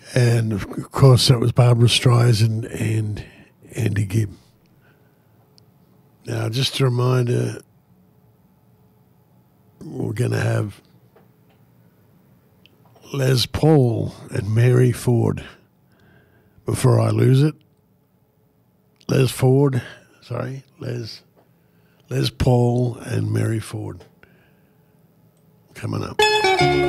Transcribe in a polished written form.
And, of course, that was Barbara Streisand and Andy Gibb. Now, just a reminder, we're going to have Les Paul and Mary Ford. Before I lose it, Les Paul and Mary Ford coming up.